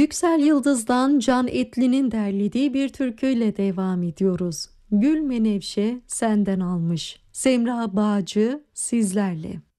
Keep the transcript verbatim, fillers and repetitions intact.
Yüksel Yıldız'dan Can Etli'nin derlediği bir türküyle devam ediyoruz. Gül Menevşe senden almış. Semra Bağcı sizlerle.